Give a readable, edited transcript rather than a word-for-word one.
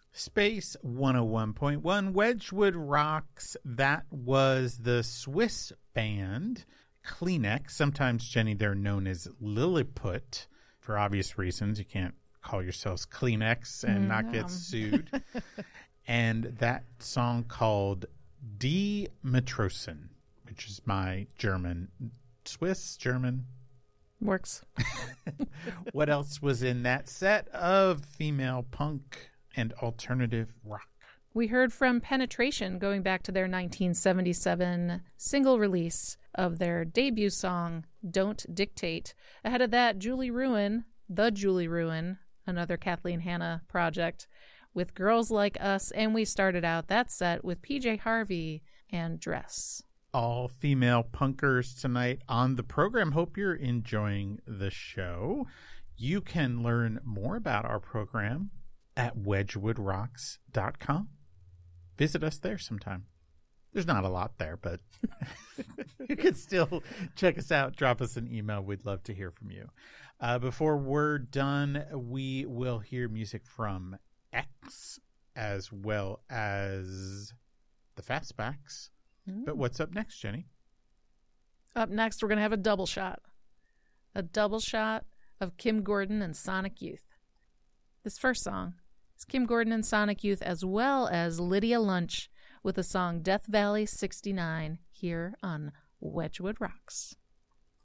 Space 101.1 Wedgwood Rocks. That was the Swiss band Kleenex. Sometimes, Jenny, they're known as Lilliput for obvious reasons. You can't call yourselves Kleenex and not get sued. And that song called Die Matrosen, which is my German, Swiss, German. Works. What else was in that set of female punk and alternative rock? We heard from Penetration going back to their 1977 single release of their debut song, Don't Dictate. Ahead of that, Julie Ruin, another Kathleen Hanna project, with Girls Like Us. And we started out that set with PJ Harvey and Dress. All female punkers tonight on the program. Hope you're enjoying the show. You can learn more about our program at wedgwoodrocks.com. Visit us there sometime. There's not a lot there, but you can still check us out. Drop us an email. We'd love to hear from you. Before we're done, we will hear music from X as well as the Fastbacks. But what's up next, Jenny? Up next, we're going to have a double shot. A double shot of Kim Gordon and Sonic Youth. This first song is Kim Gordon and Sonic Youth, as well as Lydia Lunch with the song Death Valley 69 here on Wedgwood Rocks.